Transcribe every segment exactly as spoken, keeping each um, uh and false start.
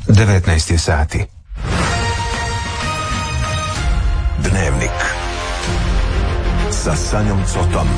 devetnaest je sati. Dnevnik sa Sanjom Cotom.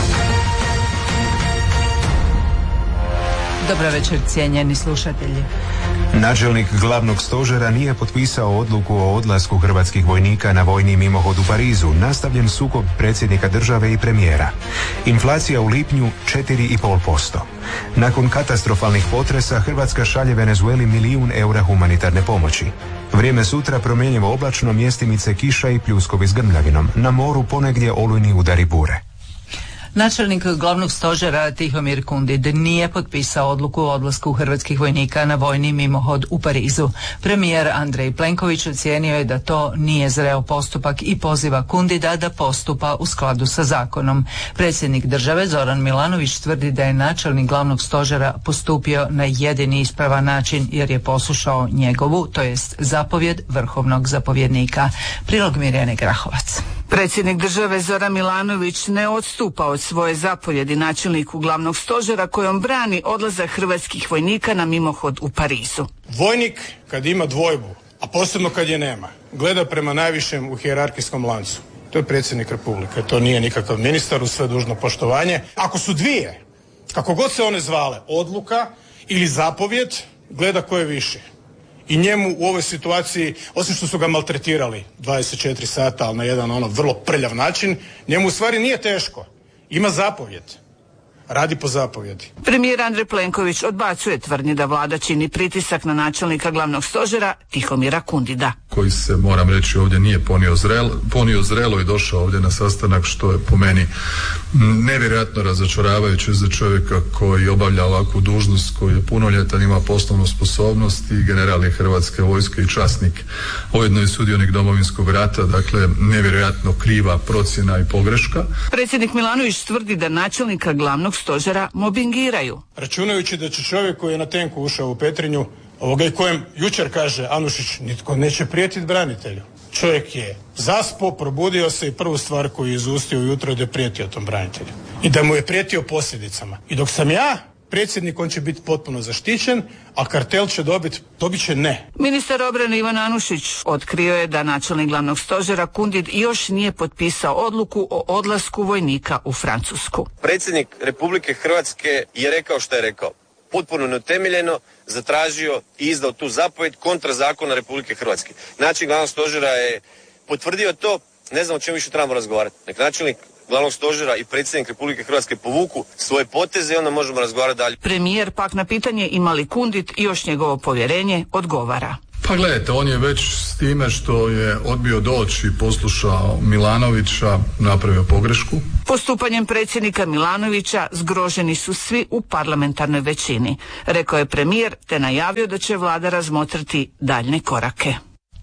Dobar večer, cijenjeni slušatelji. Načelnik glavnog stožera nije potpisao odluku o odlasku hrvatskih vojnika na vojni mimohod u Parizu. Nastavljen sukob predsjednika države i premijera. Inflacija u lipnju četiri i pol posto. Nakon katastrofalnih potresa Hrvatska šalje Venezueli milijun eura humanitarne pomoći. Vrijeme sutra promjenjivo oblačno, mjestimice kiša i pljuskovi s grmljavinom. Na moru ponegdje olujni udari bure. Načelnik glavnog stožera Tihomir Kundid nije potpisao odluku o odlasku hrvatskih vojnika na vojni mimohod u Parizu. Premijer Andrej Plenković ocijenio je da to nije zreo postupak i poziva Kundida da postupa u skladu sa zakonom. Predsjednik države Zoran Milanović tvrdi da je načelnik glavnog stožera postupio na jedini ispravan način jer je poslušao njegovu, to jest zapovjed vrhovnog zapovjednika. Prilog Mirjane Grahovac. Predsjednik države Zoran Milanović ne odstupa od svoje zapovjedi načelniku glavnog stožera kojom brani odlazak hrvatskih vojnika na mimohod u Parizu. Vojnik kad ima dvojbu, a posebno kad je nema, gleda prema najvišem u hijerarhijskom lancu. To je predsjednik Republike, to nije nikakav ministar, uz sve dužno poštovanje. Ako su dvije, kako god se one zvale, odluka ili zapovjed, gleda ko je više. I njemu u ovoj situaciji, osim što su ga maltretirali dvadeset četiri sata, ali na jedan ono vrlo prljav način, njemu u stvari nije teško. Ima zapovjed. Radi po zapovjedi. Premijer Andrej Plenković odbacuje tvrdnje da vlada čini pritisak na načelnika glavnog stožera Tihomira Kundida. Koji se, moram reći, ovdje nije ponio zrelo, ponio zrelo i došao ovdje na sastanak, što je po meni nevjerojatno razočaravajuće za čovjeka koji obavlja ovakvu dužnost, koji je punoljetan, ima poslovnu sposobnost i general je Hrvatske vojske i časnik, ujedno je sudionik Domovinskog rata, dakle nevjerojatno kriva procjena i pogreška. Predsjednik Milanović tvrdi da načelnika glavnog stožera mobingiraju. Računajući da će čovjek koji je na tenku ušao u Petrinju, ovoga i kojem jučer kaže Anušić, nitko neće prijetiti branitelju. Čovjek je zaspo, probudio se i prvu stvar koju je izustio ujutro je da je prijetio tom branitelju. I da mu je prijetio posljedicama. I dok sam ja predsjednik, on će biti potpuno zaštićen, a kartel će dobiti, dobit će ne. Ministar obrane Ivan Anušić otkrio je da načelnik glavnog stožera Kundid još nije potpisao odluku o odlasku vojnika u Francusku. Predsjednik Republike Hrvatske je rekao što je rekao. Potpuno neutemeljeno zatražio i izdao tu zapovjed kontra zakona Republike Hrvatske. Načelnik glavnog stožera je potvrdio to, ne znam o čemu više trebamo razgovarati. Nek načelnik glavnog stožera i predsjednik Republike Hrvatske povuku svoje poteze i onda možemo razgovarati dalje. Premijer pak na pitanje ima li Kundid i još njegovo povjerenje odgovara. Pa gledajte, on je već s time što je odbio doći i poslušao Milanovića napravio pogrešku. Postupanjem predsjednika Milanovića zgroženi su svi u parlamentarnoj većini, rekao je premijer te najavio da će vlada razmotriti daljne korake.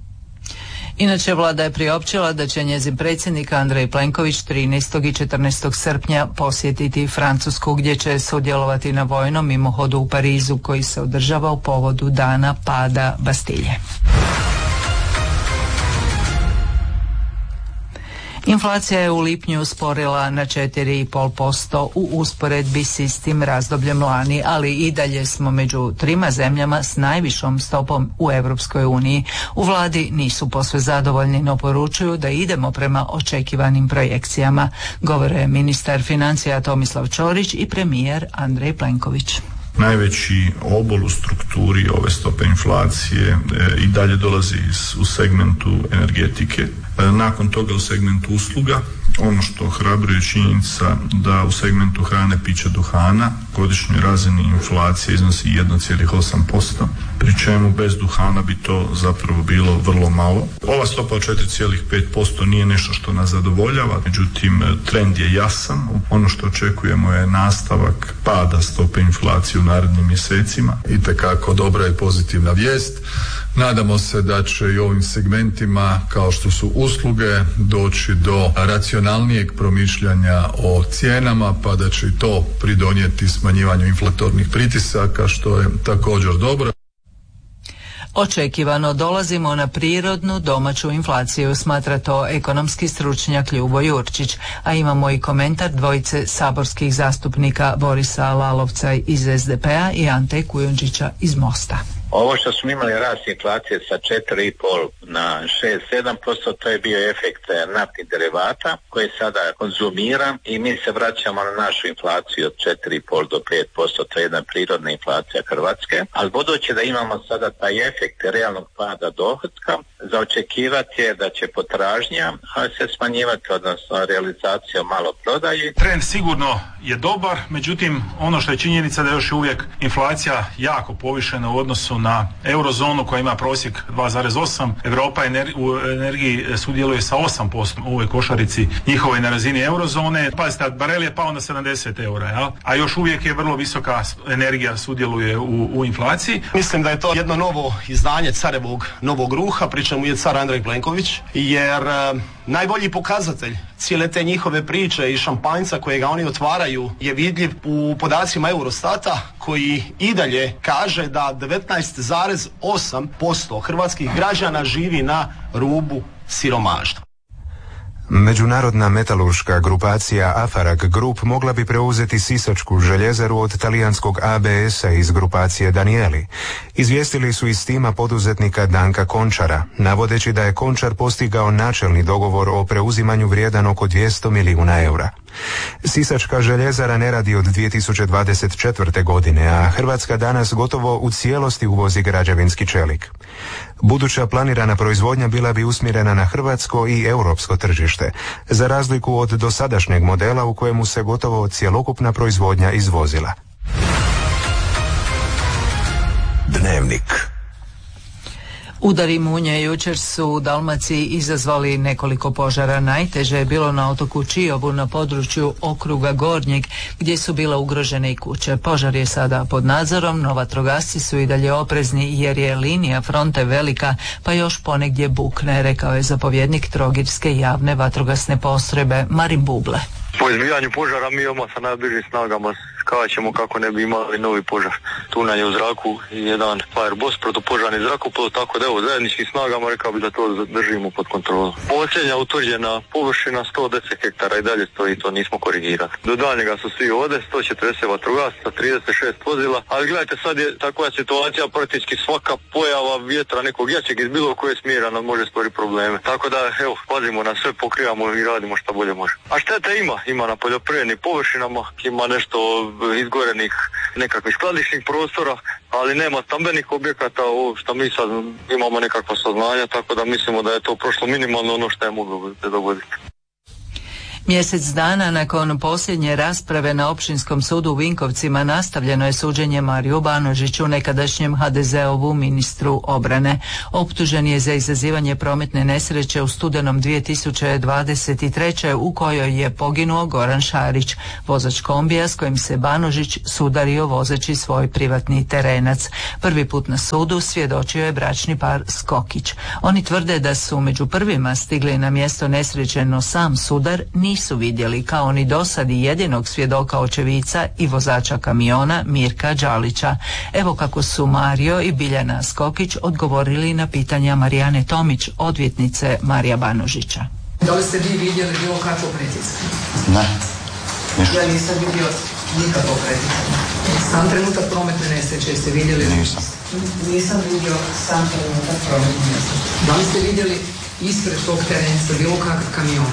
Inače, vlada je priopćila da će njezin predsjednik Andrej Plenković trinaestog i četrnaestog srpnja posjetiti Francusku, gdje će sudjelovati na vojnom mimohodu u Parizu koji se održava u povodu dana pada Bastilje. Inflacija je u lipnju usporila na četiri i pol posto u usporedbi s istim razdobljem lani, ali i dalje smo među trima zemljama s najvišom stopom u Europskoj uniji. U vladi nisu posve zadovoljni, no poručuju da idemo prema očekivanim projekcijama, govore ministar financija Tomislav Ćorić i premijer Andrej Plenković. Najveći obol u strukturi ove stope inflacije e, i dalje dolazi iz, u segmentu energetike. E, nakon toga u segmentu usluga. Ono što ohrabruje činjenica da u segmentu hrane, pića, duhana godišnjoj razini inflacije iznosi jedan zarez osam posto, pri čemu bez duhana bi to zapravo bilo vrlo malo. Ova stopa od četiri zarez pet posto nije nešto što nas zadovoljava, međutim trend je jasan. Ono što očekujemo je nastavak pada stope inflacije u narednim mjesecima. Itekako dobra i pozitivna vijest. Nadamo se da će i ovim segmentima kao što su usluge doći do racionalnijeg promišljanja o cijenama, pa da će i to pridonijeti smanjivanju inflatornih pritisaka, što je također dobro. Očekivano dolazimo na prirodnu domaću inflaciju, smatra to ekonomski stručnjak Ljubo Jurčić, a imamo i komentar dvojice saborskih zastupnika Borisa Lalovca iz es de pe a i Ante Kujundžića iz Mosta. Ovo što smo imali rast inflacije sa četiri i pol na šest sedam posto, to je bio efekt naftnih derivata koji sada konzumira i mi se vraćamo na našu inflaciju od četiri i pol do pet posto, to je jedna prirodna inflacija Hrvatske, ali budući da imamo sada taj efekt realnog pada dohotka, za očekivati je da će potražnja se smanjivati, odnosno realizacija malo prodaji. Trend sigurno je dobar, međutim ono što je činjenica da je još uvijek inflacija jako povišena u odnosu na eurozonu koja ima prosjek dva zarez osam. Europa u energiji sudjeluje sa osam posto u ovoj košarici njihovoj na razini eurozone. Pazite, barel je pao na sedamdeset eura, jel? A još uvijek je vrlo visoka energija sudjeluje u, u inflaciji. Mislim da je to jedno novo izdanje carevog novog ruha, pri čemu je car Andrej Plenković, jer uh, najbolji pokazatelj cijele te njihove priče i šampanjca kojega oni otvaraju je vidljiv u podacima Eurostata koji i dalje kaže da devetnaest zarez osam posto hrvatskih građana živi na rubu siromaštva. Međunarodna metalurška grupacija Afarak Group mogla bi preuzeti sisačku željezaru od talijanskog A B S-a iz grupacije Danieli. Izvijestili su iz tima poduzetnika Danka Končara, navodeći da je Končar postigao načelni dogovor o preuzimanju vrijedan oko dvjesto milijuna eura. Sisačka željezara ne radi od dvije tisuće dvadeset četvrte. godine, a Hrvatska danas gotovo u cijelosti uvozi građevinski čelik. Buduća planirana proizvodnja bila bi usmjerena na hrvatsko i europsko tržište, za razliku od dosadašnjeg modela u kojemu se gotovo cjelokupna proizvodnja izvozila. Dnevnik. Udari munje jučer su u Dalmaciji izazvali nekoliko požara. Najteže je bilo na otoku Čiovu na području okruga Gornjeg, gdje su bile ugrožene i kuće. Požar je sada pod nadzorom, no vatrogasci su i dalje oprezni jer je linija fronte velika, pa još ponegdje bukne, rekao je zapovjednik Trogirske javne vatrogasne postrojbe Marin Buble. Po izbijanju požara mi odmah sa najbližim snagama skačemo kako ne bi imali novi požar. Tu nam je u zraku jedan Firebos, protupožarni zrakoplov, tako da evo zajedničkim snagama rekao bi da to držimo pod kontrolom. Posljednja utvrđena površina sto deset hektara i dalje stoji, to nismo korigirali. Do daljnjega su svi ovdje, sto četrdeset vatrogasaca, trideset šest vozila, ali gledajte sad je takva situacija, praktički svaka pojava vjetra nekog jačeg iz bilo koje smjera nam može stvoriti probleme. Tako da evo, pazimo na sve, pokrivamo i radimo što bolje može. A šteta ima, ima na poljoprivrednim površinama, ima nešto izgorenih nekakvih skladišnih prostora, ali nema stambenih objekata, ovo što mi sad imamo nekakva saznanja, tako da mislimo da je to prošlo minimalno ono što je moglo se dogoditi. Mjesec dana nakon posljednje rasprave na Općinskom sudu u Vinkovcima nastavljeno je suđenje Mariju Banožiću, nekadašnjem ha de zeovu ministru obrane. Optužen je za izazivanje prometne nesreće u studenom dvije tisuće dvadeset treće. u kojoj je poginuo Goran Šarić, vozač kombija s kojim se Banožić sudario vozeći svoj privatni terenac. Prvi put na sudu svjedočio je bračni par Skokić. Oni tvrde da su među prvima stigli na mjesto nesreće, no sam sudar nije nisu vidjeli, kao ni dosad i jedinog svjedoka očevica i vozača kamiona Mirka Đalića. Evo kako su Mario i Biljana Skokić odgovorili na pitanja Marijane Tomić, odvjetnice Marija Banožića. Da li ste vi vidjeli bilo kakvo pritiskanje? Ne. Ništa. Ja nisam vidio nikakvo pritiskanje. Sam trenutak prometne nesreće ste vidjeli? Nisam. Nisam vidio sam trenutak prometne nesreće. Da li ste vidjeli ispred tog terenca bilo kakav kamion?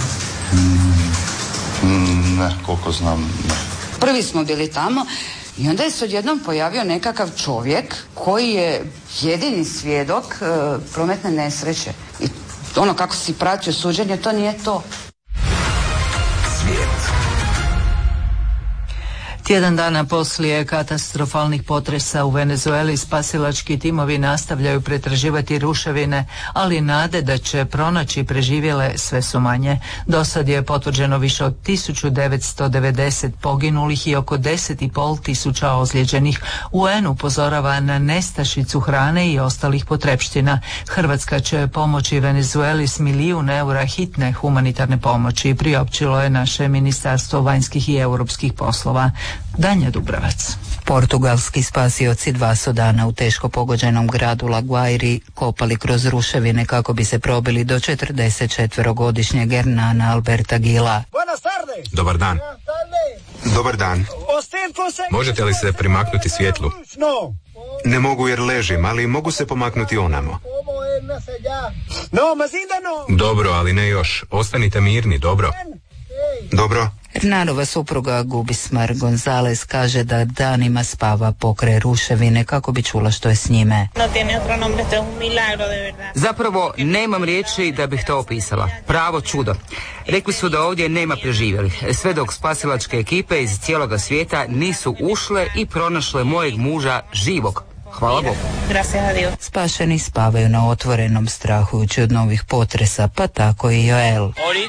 Mm, ne, koliko znam, ne. Prvi smo bili tamo i onda je se odjednom pojavio nekakav čovjek koji je jedini svjedok e, prometne nesreće. I ono kako si pratio suđenje, to nije to. Svijet. Tjedan dana poslije katastrofalnih potresa u Venezueli spasilački timovi nastavljaju pretraživati ruševine, ali nade da će pronaći preživjele sve su manje. Do sad je potvrđeno više od tisuću devetsto devedeset poginulih i oko deset i pol tisuća ozlijeđenih. U en upozorava na nestašicu hrane i ostalih potrepština. Hrvatska će pomoći Venezueli s milijun eura hitne humanitarne pomoći, priopćilo je naše Ministarstvo vanjskih i europskih poslova. Danja Dubravac. Portugalski spasioci dva su dana u teško pogođenom gradu La Guairi kopali kroz ruševine kako bi se probili do četrdeset četverogodišnjeg Hernana Alberta Gila. Dobar dan. Dobar dan. Možete li se primaknuti svjetlu? Ne mogu jer ležim, ali mogu se pomaknuti onamo. Dobro, ali ne još. Ostanite mirni, dobro? Dobro. Hernanova supruga Gubismar Gonzalez kaže da danima spava pokraj ruševine kako bi čula što je s njime. Zapravo nemam riječi da bih to opisala. Pravo čudo. Rekli su da ovdje nema preživjelih, sve dok spasilačke ekipe iz cijeloga svijeta nisu ušle i pronašle mojeg muža živog. Hvala Bogu. Spašeni spavaju na otvorenom strahujući od novih potresa, pa tako i Joel.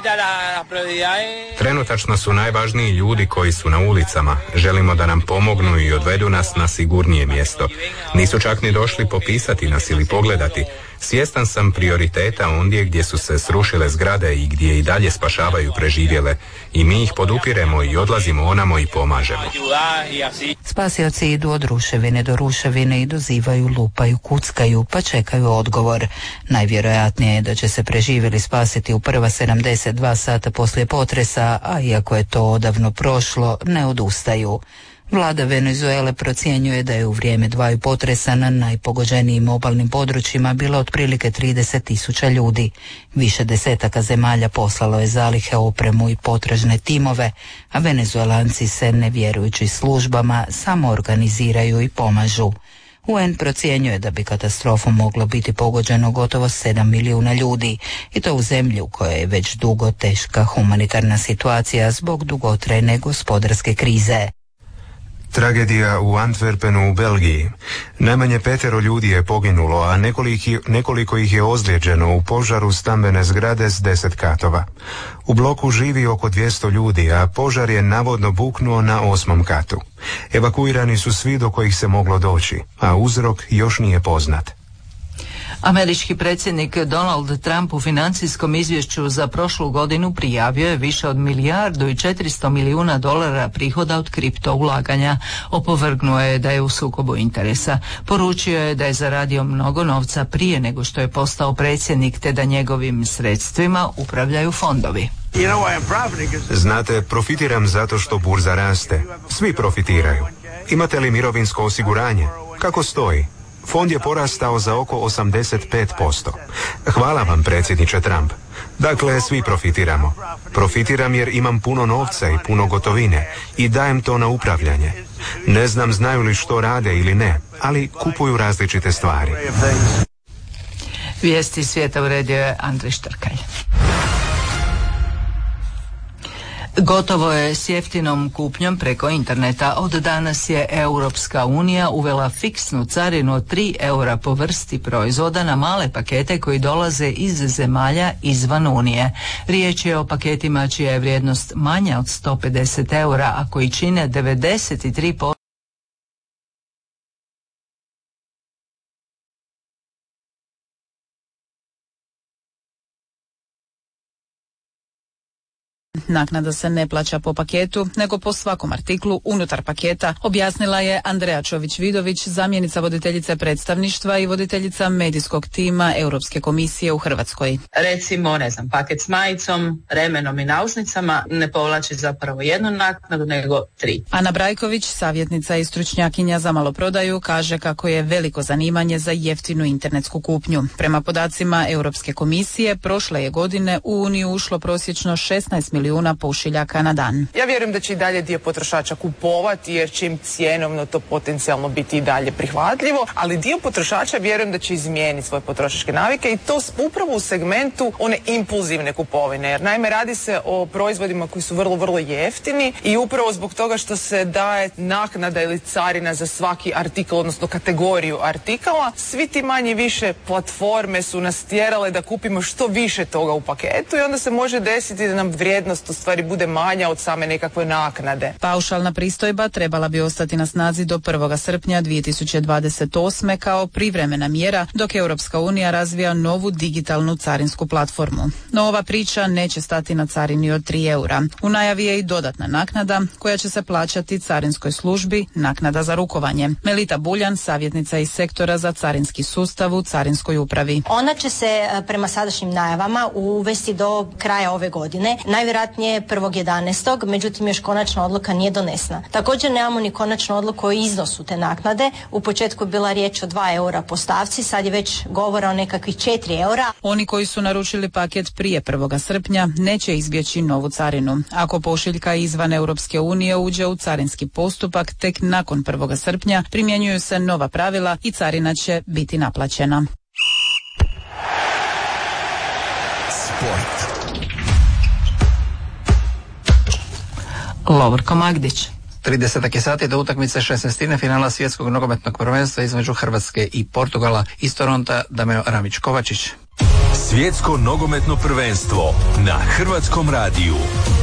Trenutačno su najvažniji ljudi koji su na ulicama. Želimo da nam pomognu i odvedu nas na sigurnije mjesto. Nisu čak ni došli popisati nas ili pogledati. Svjestan sam prioriteta ondje gdje su se srušile zgrade i gdje i dalje spašavaju preživjele. I mi ih podupiremo i odlazimo onamo i pomažemo. Spasioci idu od ruševine do ruševine i dozivaju, lupaju, kuckaju, pa čekaju odgovor. Najvjerojatnije je da će se preživjeli spasiti u prva sedamdeset dva sata poslije potresa, a iako je to odavno prošlo, ne odustaju. Vlada Venezuele procjenjuje da je u vrijeme dvaju potresa na najpogođenijim obalnim područjima bilo otprilike trideset tisuća ljudi. Više desetaka zemalja poslalo je zalihe, opremu i potražne timove, a Venezuelanci se, ne vjerujući službama, samo organiziraju i pomažu. U en procjenjuje da bi katastrofom moglo biti pogođeno gotovo sedam milijuna ljudi, i to u zemlji u kojoj je već dugo teška humanitarna situacija zbog dugotrajne gospodarske krize. Tragedija u Antwerpenu u Belgiji. Najmanje petero ljudi je poginulo, a nekoliko, nekoliko ih je ozlijeđeno u požaru stambene zgrade s deset katova. U bloku živi oko dvjesto ljudi, a požar je navodno buknuo na osmom katu. Evakuirani su svi do kojih se moglo doći, a uzrok još nije poznat. Američki predsjednik Donald Trump u financijskom izvješću za prošlu godinu prijavio je više od milijardu i četiristo milijuna dolara prihoda od kripto ulaganja. Opovrgnuo je da je u sukobu interesa. Poručio je da je zaradio mnogo novca prije nego što je postao predsjednik, te da njegovim sredstvima upravljaju fondovi. Znate, profitiram zato što burza raste. Svi profitiraju. Imate li mirovinsko osiguranje? Kako stoji? Fond je porastao za oko osamdeset pet posto. Hvala vam, predsjedniče Trump. Dakle, svi profitiramo. Profitiram jer imam puno novca i puno gotovine i dajem to na upravljanje. Ne znam znaju li što rade ili ne, ali kupuju različite stvari. Vijesti svijeta uredio je Andrej Štrkalj. Gotovo je s jeftinom kupnjom preko interneta. Od danas je Europska unija uvela fiksnu carinu od tri eura po vrsti proizvoda na male pakete koji dolaze iz zemalja izvan Unije. Riječ je o paketima čija je vrijednost manja od sto pedeset eura, a koji čine devedeset tri posto Naknada se ne plaća po paketu, nego po svakom artiklu unutar paketa, objasnila je Andreja Čović-Vidović, zamjenica voditeljice predstavništva i voditeljica medijskog tima Europske komisije u Hrvatskoj. Recimo, ne znam, paket s majicom, remenom i naušnicama ne povlači zapravo jednu naknadu, nego tri. Ana Brajković, savjetnica i stručnjakinja za maloprodaju, kaže kako je veliko zanimanje za jeftinu internetsku kupnju. Prema podacima Europske komisije, prošle je godine u Uniju ušlo prosječno šesnaest milijuna pošiljaka na dan. Ja vjerujem da će i dalje dio potrošača kupovati jer će im cjenovno to potencijalno biti i dalje prihvatljivo, ali dio potrošača vjerujem da će izmijeniti svoje potrošačke navike i to upravo u segmentu one impulzivne kupovine. Jer naime radi se o proizvodima koji su vrlo, vrlo jeftini i upravo zbog toga što se daje naknada ili carina za svaki artikl, odnosno kategoriju artikala, svi ti manje više platforme su nas tjerale da kupimo što više toga u paketu i onda se može desiti da nam vrijednost u stvari bude manja od same nekakve naknade. Paušalna pristojba trebala bi ostati na snazi do prvog srpnja dvije tisuće dvadeset osme kao privremena mjera, dok Europska unija razvija novu digitalnu carinsku platformu. No ova priča neće stati na carini od tri eura. U najavi je i dodatna naknada koja će se plaćati carinskoj službi, naknada za rukovanje. Melita Buljan, savjetnica iz sektora za carinski sustav u carinskoj upravi. Ona će se prema sadašnjim najavama uvesti do kraja ove godine. Najvjerojatnije najvjerojatnije prvog jedanaestog Međutim, još konačna odluka nije donesena. Također nemamo ni konačnu odluku o iznosu te naknade. U početku je bila riječ o dva eura po stavci, sad je već govora o nekakvih četiri eura. Oni koji su naručili paket prije prvog srpnja neće izbjeći novu carinu. Ako pošiljka izvan Europske unije uđe u carinski postupak, tek nakon prvog srpnja primjenjuju se nova pravila i carina će biti naplaćena. Sport. Lovorko Magdić. trideset je sati do utakmice šesnaestine finala svjetskog nogometnog prvenstva između Hrvatske i Portugala. Iz Toronta Dameo Ramić-Kovačić. Svjetsko nogometno prvenstvo na Hrvatskom radiju.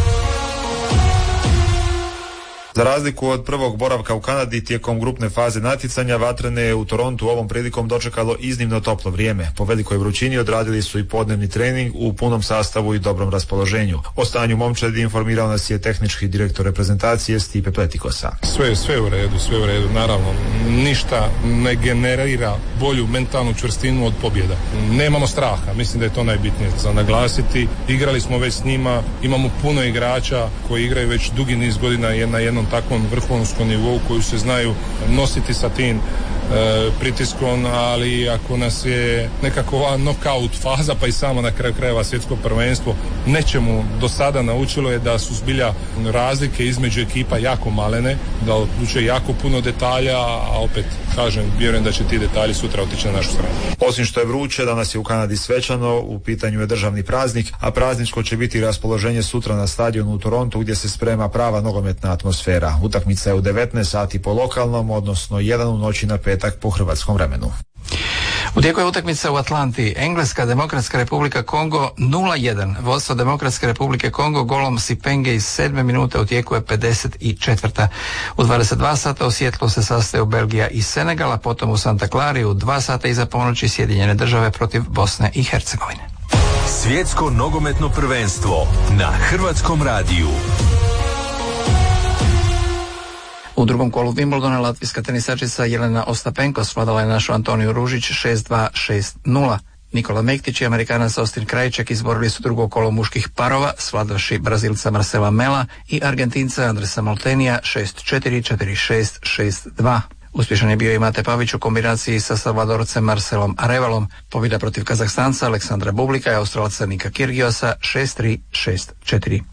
Za razliku od prvog boravka u Kanadi tijekom grupne faze natjecanja, Vatrene je u Torontu ovom prilikom dočekalo iznimno toplo vrijeme. Po velikoj vrućini odradili su i podnevni trening u punom sastavu i dobrom raspoloženju. O stanju momčadi informirao nas je tehnički direktor reprezentacije Stipe Pletikosa. Sve, sve u redu, sve u redu, naravno. Ništa ne generira bolju mentalnu čvrstinu od pobjeda. Nemamo straha, mislim da je to najbitnije za naglasiti. Igrali smo već s njima, imamo puno igrača koji igraju već dugi niz godina na jednom takvom vrhunskom nivou koji se znaju nositi sa tim e, pritiskom, ali ako nas je nekako ova knockout faza, pa i samo na kraju krajeva svjetsko prvenstvo nečemu do sada naučilo je da su zbilja razlike između ekipa jako malene, da odlučuje jako puno detalja, a opet kažem, vjerujem da će ti detalji sutra otići na našu stranu. Osim što je vruće, danas je u Kanadi svečano, u pitanju je državni praznik, a prazničko će biti raspoloženje sutra na stadionu u Torontu gdje se sprema prava nogometna atmosfera. Utakmica je u devetnaest sati po lokalnom, odnosno jedan u noći na petak po hrvatskom vremenu. U tijeku je utakmica u Atlanti. Engleska Demokratska Republika Kongo nula jedan. Vodstvo Demokratske Republike Kongo golom Sipenge iz sedme minute, u tijeku je pedeset četvrta. U dvadeset dva sata u Sijetlu se sastaju Belgija i Senegala, potom u Santa Clari u dva sata iza ponoći Sjedinjene Države protiv Bosne i Hercegovine. Svjetsko nogometno prvenstvo na Hrvatskom radiju. U drugom kolu Wimbledona latvijska tenisačica Jelena Ostapenko svladala je našu Antoniju Ružić šest dva šest nula. Nikola Mektić i Amerikanac Austin Krajček izborili su drugo kolo muških parova, svladavši Brazilca Marcela Mela i Argentinca Andresa Moltenija šest četiri, četiri šest, šest dva. Uspješan je bio i Mate Pavić u kombinaciji sa Salvadorcem Marcelom Arevalom. Pobjeda protiv Kazahstanca Aleksandra Bublika i Australca Nika Kirgiosa šest tri, šest četiri.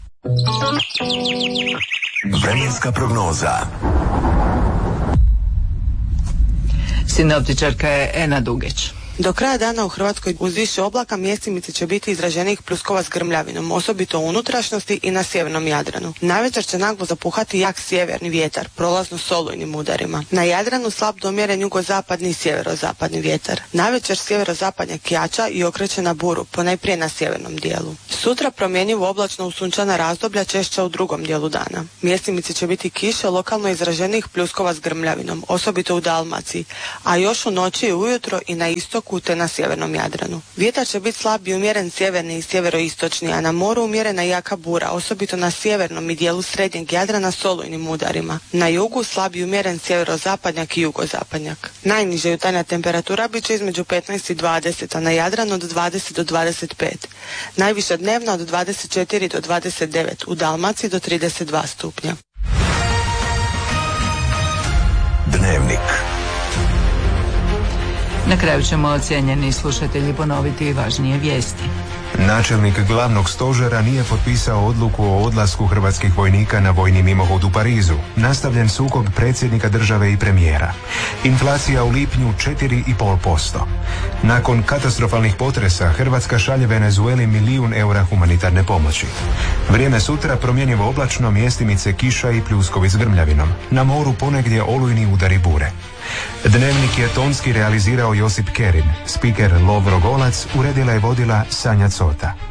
Vremenska prognoza. Sinoptičarka je Ena Dugeć. Do kraja dana u Hrvatskoj uz više oblaka mjestimice će biti izraženijih pljuskova s grmljavinom, osobito u unutrašnjosti i na sjevernom Jadranu. Navečer će naglo zapuhati jak sjeverni vjetar, prolazno s olujnim udarima. Na Jadranu slab do umjeren jugozapadni i sjeverozapadni vjetar. Navečer sjeverozapadnjak jača i okreće na buru, ponajprije na sjevernom dijelu. Sutra promjenjivo oblačno u sunčana razdoblja, češća u drugom dijelu dana. Mjestimice će biti kiše, lokalno izraženijih pljuskova s grmljavinom, osobito u Dalmaciji, a još u noći i ujutro i na istoku te na sjevernom Jadranu. Vjetar će biti slab i umjeren sjeverni i sjeveroistočni, a na moru umjerena jaka bura, osobito na sjevernom i dijelu srednjeg Jadrana s olujnim udarima. Na jugu slab i umjeren sjeverozapadnjak i jugozapadnjak. Najniža jutarnja temperatura bit će između petnaest i dvadeset, a na Jadranu od dvadeset do dvadeset pet. Najviša dnevna od dvadeset četiri do dvadeset devet, u Dalmaciji do trideset dva stupnja. Dnevnik. Na kraju ćemo, cijenjeni slušatelji, ponoviti važnije vijesti. Načelnik glavnog stožera nije potpisao odluku o odlasku hrvatskih vojnika na vojni mimohod u Parizu. Nastavljen sukob predsjednika države i premijera. Inflacija u lipnju četiri i pol posto. Nakon katastrofalnih potresa Hrvatska šalje Venezueli milijun eura humanitarne pomoći. Vrijeme sutra promjenjivo oblačno, mjestimice kiša i pljuskovi s grmljavinom. Na moru ponegdje olujni udari bure. Dnevnik je tonski realizirao Josip Kerin. Spiker Lovro Golac, uredila je vodila Sanja Cota.